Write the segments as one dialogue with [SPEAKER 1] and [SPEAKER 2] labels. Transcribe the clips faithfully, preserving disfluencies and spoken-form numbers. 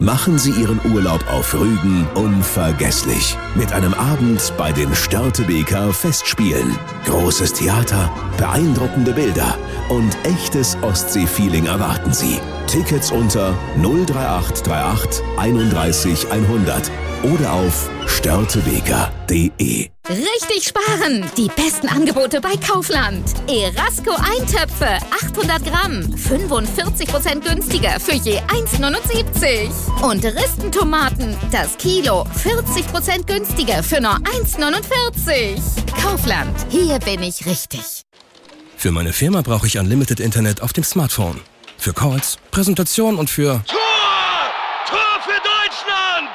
[SPEAKER 1] Machen Sie Ihren Urlaub auf Rügen unvergesslich. Mit einem Abend bei den Störtebeker Festspielen. Großes Theater, beeindruckende Bilder und echtes Ostsee-Feeling erwarten Sie. Tickets unter null drei acht drei acht einunddreißig hundert oder auf störtebeker punkt de.
[SPEAKER 2] Richtig sparen! Die besten Angebote bei Kaufland. Erasco Eintöpfe, achthundert Gramm, fünfundvierzig Prozent günstiger für je eins neunundsiebzig. Und Ristentomaten, das Kilo, vierzig Prozent günstiger für nur eins neunundvierzig. Kaufland, hier bin ich richtig.
[SPEAKER 3] Für meine Firma brauche ich Unlimited Internet auf dem Smartphone. Für Calls, Präsentation und für...
[SPEAKER 4] Tor! Tor für Deutschland!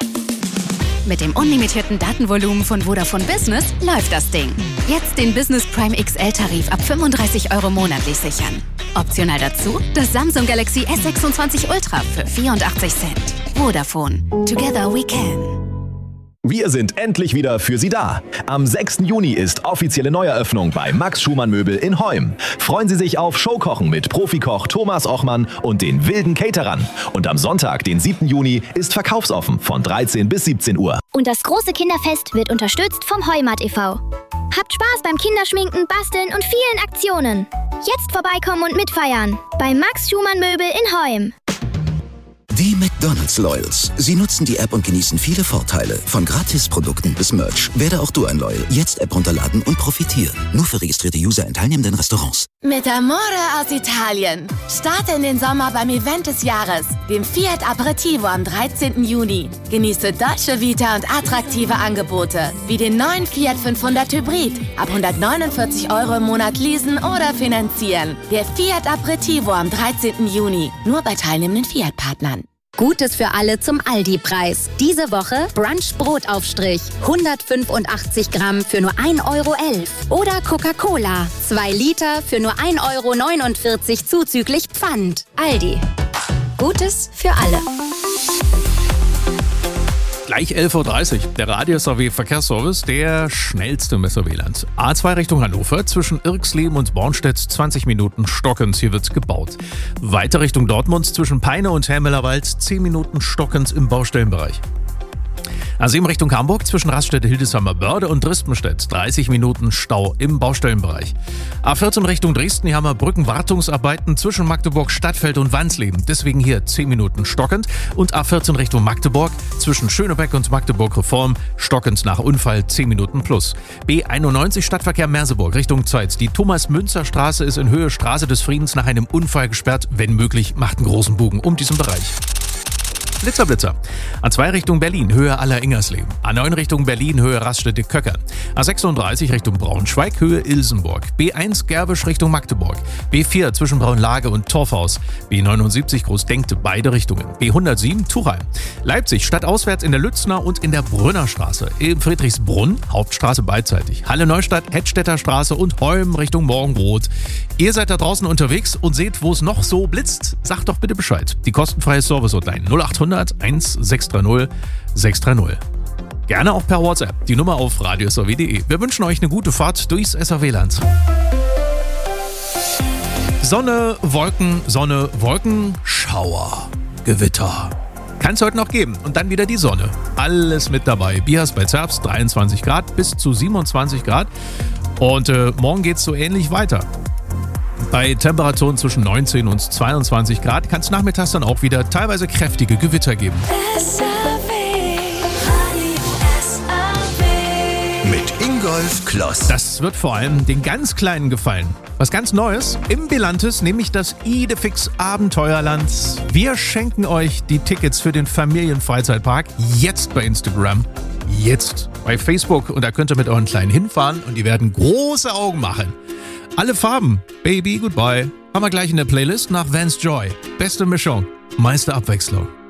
[SPEAKER 5] Mit dem unlimitierten Datenvolumen von Vodafone Business läuft das Ding. Jetzt den Business Prime X L-Tarif ab fünfunddreißig Euro monatlich sichern. Optional dazu das Samsung Galaxy S sechsundzwanzig Ultra für vierundachtzig Cent. Vodafone. Together we can.
[SPEAKER 6] Wir sind endlich wieder für Sie da. Am sechsten Juni ist offizielle Neueröffnung bei Max Schumann Möbel in Heum. Freuen Sie sich auf Showkochen mit Profikoch Thomas Ochmann und den wilden Caterern. Und am Sonntag, den siebten Juni, ist verkaufsoffen von dreizehn bis siebzehn Uhr.
[SPEAKER 7] Und das große Kinderfest wird unterstützt vom Heumat e V. Habt Spaß beim Kinderschminken, Basteln und vielen Aktionen. Jetzt vorbeikommen und mitfeiern. Bei Max Schumann Möbel in Heum.
[SPEAKER 8] Die McDonald's Loyals. Sie nutzen die App und genießen viele Vorteile. Von Gratisprodukten bis Merch. Werde auch du ein Loyal. Jetzt App runterladen und profitieren. Nur für registrierte User in teilnehmenden Restaurants.
[SPEAKER 9] Mit Amore aus Italien. Starte in den Sommer beim Event des Jahres, dem Fiat Aperitivo am dreizehnten Juni. Genieße deutsche Vita und attraktive Angebote, wie den neuen Fiat fünfhundert Hybrid. Ab hundertneunundvierzig Euro im Monat leasen oder finanzieren. Der Fiat Aperitivo am dreizehnten Juni. Nur bei teilnehmenden Fiat-Partnern.
[SPEAKER 5] Gutes für alle zum Aldi-Preis. Diese Woche Brunch-Brotaufstrich. hundertfünfundachtzig Gramm für nur ein Euro elf. Oder Coca-Cola. zwei Liter für nur ein Euro neunundvierzig zuzüglich Pfand. Aldi. Gutes für alle.
[SPEAKER 10] Gleich elf Uhr dreißig, der Radius A W Verkehrsservice, der schnellste im S R W-Land. A zwei Richtung Hannover, zwischen Irxleben und Bornstedt zwanzig Minuten stockens, hier wird gebaut. Weiter Richtung Dortmund, zwischen Peine und Helmelerwald zehn Minuten stockens im Baustellenbereich. A sieben Richtung Hamburg, zwischen Raststätte Hildesheimer Börde und Drispenstedt dreißig Minuten Stau im Baustellenbereich. A vierzehn Richtung Dresden, hier haben wir Brückenwartungsarbeiten zwischen Magdeburg Stadtfeld und Wansleben, deswegen hier zehn Minuten stockend. Und A vierzehn Richtung Magdeburg, zwischen Schönebeck und Magdeburg Reform, stockend nach Unfall zehn Minuten plus. B einundneunzig Stadtverkehr Merseburg Richtung Zeitz. Die Thomas-Münzer-Straße ist in Höhe Straße des Friedens nach einem Unfall gesperrt. Wenn möglich, macht einen großen Bogen um diesen Bereich. Blitzer, Blitzer. A zwei Richtung Berlin, Höhe Aller-Ingersleben. A neun Richtung Berlin, Höhe Raststätte Köckern. A sechsunddreißig Richtung Braunschweig, Höhe Ilsenburg. B eins Gerbisch Richtung Magdeburg. B vier zwischen Braunlage und Torfhaus. B neunundsiebzig Großdenkte, beide Richtungen. B hundertsieben Tuchheim. Leipzig, stadtauswärts in der Lützner und in der Brünnerstraße. In Friedrichsbrunn, Hauptstraße beidseitig. Halle Neustadt, Hedstädter Straße und Heum Richtung Morgenbrot. Ihr seid da draußen unterwegs und seht, wo es noch so blitzt? Sagt doch bitte Bescheid. Die kostenfreie Service-Hotline null achthundert eins sechs drei null sechs drei null. Gerne auch per WhatsApp. Die Nummer auf radios r w punkt de. Wir wünschen euch eine gute Fahrt durchs S R W-Land. Sonne, Wolken, Sonne, Wolken, Schauer, Gewitter. Kann es heute noch geben. Und dann wieder die Sonne. Alles mit dabei. Bias bei Zerbst dreiundzwanzig Grad bis zu siebenundzwanzig Grad. Und äh, morgen geht es so ähnlich weiter. Bei Temperaturen zwischen neunzehn und zweiundzwanzig Grad kann es nachmittags dann auch wieder teilweise kräftige Gewitter geben.
[SPEAKER 11] S R W, Radio S R W.
[SPEAKER 8] Mit Ingolf Kloss.
[SPEAKER 10] Das wird vor allem den ganz Kleinen gefallen. Was ganz Neues im Bilantis, nämlich das Idefix Abenteuerland. Wir schenken euch die Tickets für den Familienfreizeitpark jetzt bei Instagram. Jetzt bei Facebook. Und da könnt ihr mit euren Kleinen hinfahren und die werden große Augen machen. Alle Farben, Baby, Goodbye, haben wir gleich in der Playlist nach Vance Joy. Beste Mischung, meiste Abwechslung.